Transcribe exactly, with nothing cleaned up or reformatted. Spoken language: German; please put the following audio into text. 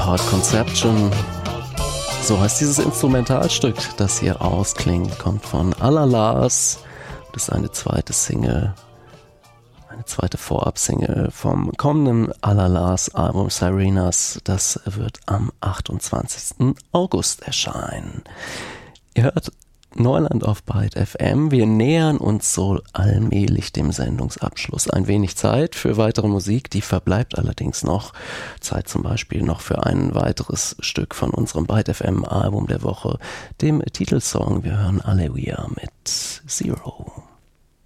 Heart Conception. So heißt dieses Instrumentalstück, das hier ausklingt, kommt von Alalas. Das ist eine zweite Single, eine zweite Vorab-Single vom kommenden Alalas-Album Sirenas. Das wird am achtundzwanzigsten August erscheinen. Ihr hört Neuland auf Byte F M. Wir nähern uns so allmählich dem Sendungsabschluss. Ein wenig Zeit für weitere Musik, die verbleibt allerdings noch. Zeit zum Beispiel noch für ein weiteres Stück von unserem Byte F M Album der Woche, dem Titelsong. Wir hören Alleluia mit Zero.